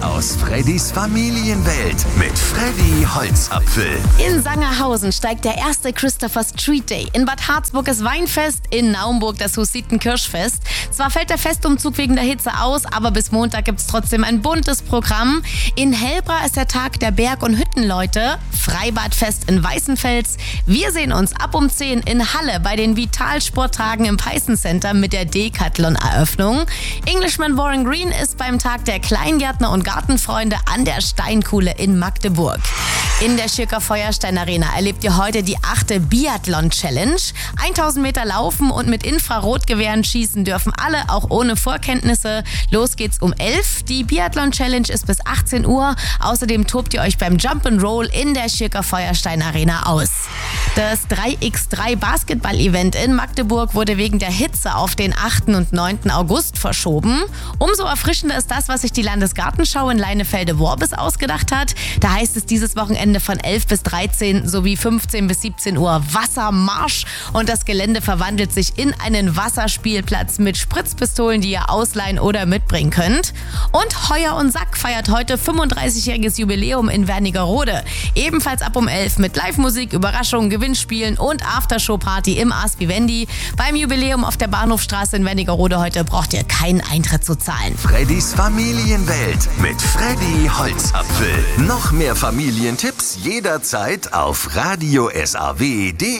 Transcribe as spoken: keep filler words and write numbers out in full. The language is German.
aus Freddys Familienwelt mit Freddy Holzapfel. In Sangerhausen steigt der erste Christopher Street Day. In Bad Harzburg ist Weinfest, in Naumburg das Hussiten-Kirschfest. Zwar fällt der Festumzug wegen der Hitze aus, aber bis Montag gibt es trotzdem ein buntes Programm. In Hellbra ist der Tag der Berg- und Hüttenleute. Freibadfest in Weißenfels. Wir sehen uns ab um zehn in Halle bei den Vitalsporttagen im Peißen Center mit der Decathlon-Eröffnung. Englishman Warren Green ist beim Tag der Kleingärtner und Gartenfreunde an der Steinkuhle in Magdeburg. In der Schirker Feuerstein Arena erlebt ihr heute die achte Biathlon-Challenge. tausend Meter laufen und mit Infrarotgewehren schießen dürfen alle, auch ohne Vorkenntnisse. Los geht's um elf. Die Biathlon-Challenge ist bis achtzehn Uhr. Außerdem tobt ihr euch beim Jump'n'Roll in der Schirker Feuerstein Arena aus. Das drei gegen drei Basketball-Event in Magdeburg wurde wegen der Hitze auf den achten und neunten August verschoben. Umso erfrischender ist das, was sich die Landesgartenschau in Leinefelde-Worbis ausgedacht hat. Da heißt es dieses Wochenende von elf bis dreizehn sowie fünfzehn bis siebzehn Uhr Wassermarsch. Und das Gelände verwandelt sich in einen Wasserspielplatz mit Spritzpistolen, die ihr ausleihen oder mitbringen könnt. Und Heuer und Sack feiert heute fünfunddreißigjähriges Jubiläum in Wernigerode. Ebenfalls ab um elf mit Live-Musik, Überraschungen, Gewinnspielen und Aftershow-Party im Ars Vivendi. Beim Jubiläum auf der Bahnhofstraße in Wernigerode heute braucht ihr keinen Eintritt zu zahlen. Freddys Familienwelt mit Freddy Holzapfel. Noch mehr Familientipps jederzeit auf radio s a w punkt d e.